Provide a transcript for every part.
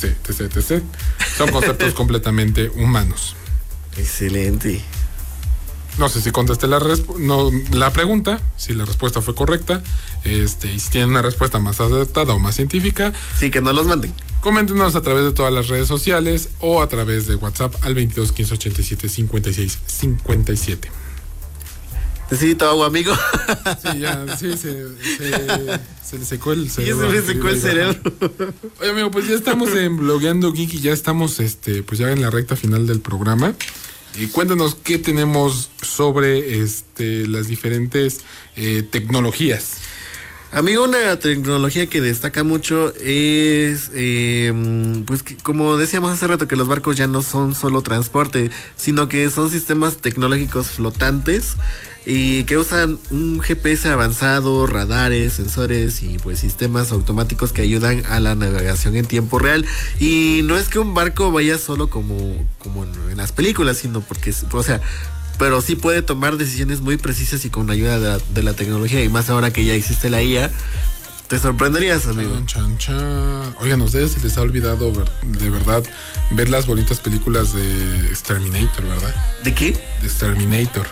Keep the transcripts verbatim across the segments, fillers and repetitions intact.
etc, etc, etc. Son conceptos completamente humanos. Excelente. No sé si contesté la, resp- no, la pregunta, si la respuesta fue correcta, este, y si tienen una respuesta más acertada o más científica. Sí, que no los manden. Coméntenos a través de todas las redes sociales o a través de WhatsApp al veintidós quince ochenta y siete cincuenta y seis cincuenta y siete. Necesito agua, amigo. Sí, ya, sí, se, se, se le secó el cerebro. Ya se me secó el cerebro. Oye, amigo, pues ya estamos en Blogueando Geek y ya estamos, este, pues ya en la recta final del programa. Y cuéntanos qué tenemos sobre este, las diferentes eh, tecnologías. Amigo, una tecnología que destaca mucho es, eh, pues que, como decíamos hace rato, que los barcos ya no son solo transporte, sino que son sistemas tecnológicos flotantes y que usan un G P S avanzado, radares, sensores y pues sistemas automáticos que ayudan a la navegación en tiempo real. Y no es que un barco vaya solo como, como en, en las películas, sino porque, o sea, pero sí puede tomar decisiones muy precisas y con ayuda de la, de la tecnología, y más ahora que ya existe la I A. Te sorprenderías, amigo. Chan, chan, chan. Oigan, ¿a ustedes se les ha olvidado ver, de verdad ver las bonitas películas de Exterminator, verdad? ¿De qué? De Exterminator.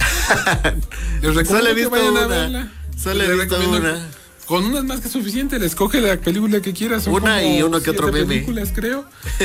Les recomiendo Solo he que visto vayan a una. verla. Solo he Les visto recomiendo- una. Con una es más que suficiente, le escoge la película que quieras. Son Una como y uno que otro siete meme. películas, creo.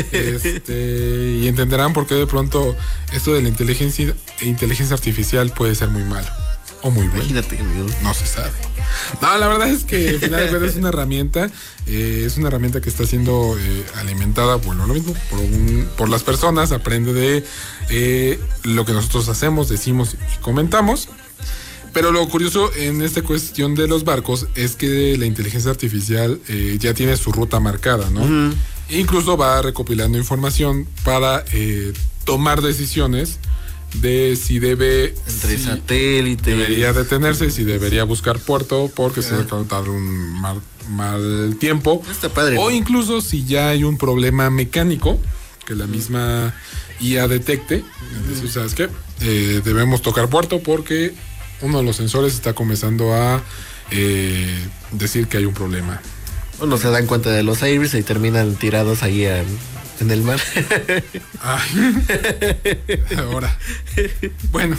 Este, y entenderán por qué de pronto esto de la inteligencia, inteligencia artificial puede ser muy malo o muy bueno. Imagínate, amigo. No se sabe. No, la verdad es que al final de cuentas es una herramienta, eh, es una herramienta que está siendo eh, alimentada, bueno, lo mismo, por, un, por las personas, aprende de eh, lo que nosotros hacemos, decimos y comentamos. Pero lo curioso en esta cuestión de los barcos es que la inteligencia artificial eh, ya tiene su ruta marcada, ¿no? Uh-huh. E incluso va recopilando información para eh, tomar decisiones de si debe... Entre si satélites. Debería detenerse, si debería buscar puerto porque se va a tratar un mal, mal tiempo. Está padre. O incluso si ya hay un problema mecánico que la misma I A detecte. Uh-huh. Decir, ¿sabes qué? Eh, debemos tocar puerto porque uno de los sensores está comenzando a eh, decir que hay un problema. Uno se dan cuenta de los aires y terminan tirados ahí en, en el mar. Ay. Ahora. Bueno.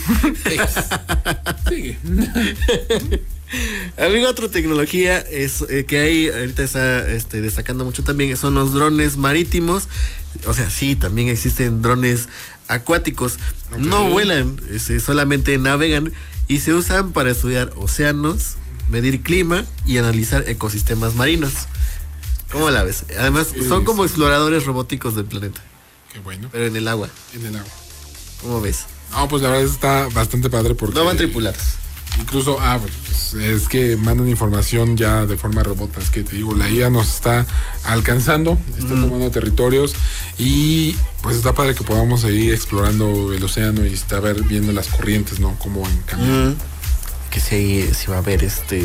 Sigue. Amigo, otra tecnología es eh, que hay ahorita está este, destacando mucho también son los drones marítimos. O sea, sí, también existen drones acuáticos. Okay. No vuelan, este, solamente navegan y se usan para estudiar océanos, medir clima y analizar ecosistemas marinos. ¿Cómo la ves? Además, son como exploradores robóticos del planeta. Qué bueno. Pero en el agua. En el agua. ¿Cómo ves? No, pues la verdad está bastante padre porque... No van tripulados. Incluso, ah, pues es que mandan información ya de forma remota. Es que te digo, la I A nos está alcanzando, está mm. tomando territorios y pues está padre que podamos seguir explorando el océano y estar ver, viendo las corrientes, ¿no? Como en cambio. Mm. Que si, si va a haber este...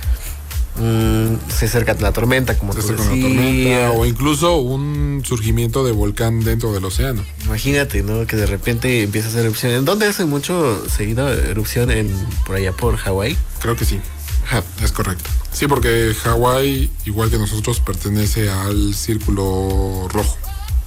Mm, se acerca la tormenta, como se acerca la tormenta, o incluso un surgimiento de volcán dentro del océano. Imagínate, ¿no? Que de repente empieza a hacer erupción. ¿En dónde hace mucho seguido erupción? En por allá por Hawái. Creo que sí. Ajá. Es correcto. Sí, porque Hawái, igual que nosotros, pertenece al Círculo Rojo.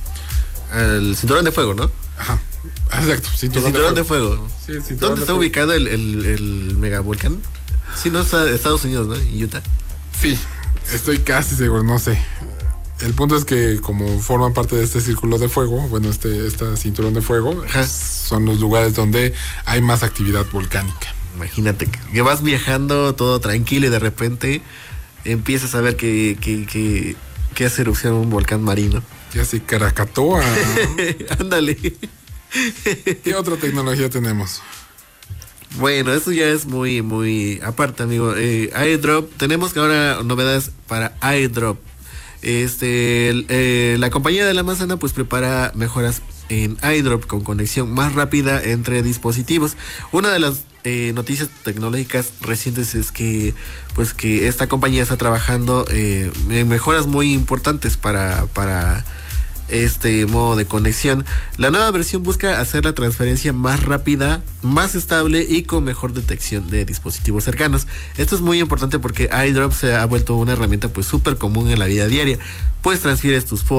Al cinturón de fuego, ¿no? Ajá. Exacto. Cinturón, el cinturón de fuego. De fuego. Sí, el cinturón ¿Dónde de está fuego. ubicado el, el, el megavolcán? Sí, no, está en Estados Unidos, ¿no? En Utah. Sí, estoy casi seguro, no sé. El punto es que como forman parte de este círculo de fuego, bueno, este, este cinturón de fuego, Ajá. son los lugares donde hay más actividad volcánica. Imagínate que vas viajando todo tranquilo y de repente empiezas a ver que, que, que, que hace erupción un volcán marino. Ya se Krakatoa. Ándale. ¿Qué otra tecnología tenemos? Bueno, eso ya es muy, muy aparte, amigo. Eh, iDrop, tenemos que ahora novedades para iDrop. Este, eh, la compañía de la manzana pues prepara mejoras en iDrop con conexión más rápida entre dispositivos. Una de las eh, noticias tecnológicas recientes es que pues que esta compañía está trabajando eh, en mejoras muy importantes para para este modo de conexión. La nueva versión busca hacer la transferencia más rápida, más estable y con mejor detección de dispositivos cercanos. Esto es muy importante porque iDrop se ha vuelto una herramienta pues súper común en la vida diaria, pues transfieres tus fotos